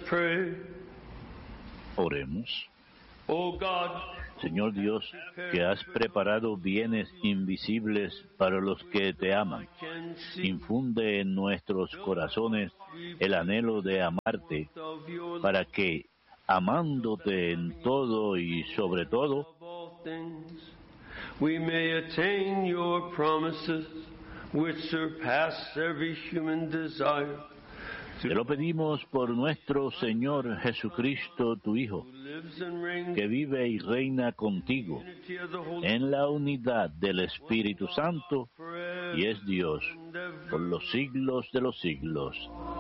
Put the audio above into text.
pray. Oremos. O God, Señor Dios, que has preparado bienes invisibles para los que te aman, infunde en nuestros corazones el anhelo de amarte, para que, amándote en todo y sobre todo, we may attain your promises, which surpass every human desire. te lo pedimos por nuestro Señor Jesucristo, tu Hijo, que vive y reina contigo en la unidad del Espíritu Santo y es Dios por los siglos de los siglos.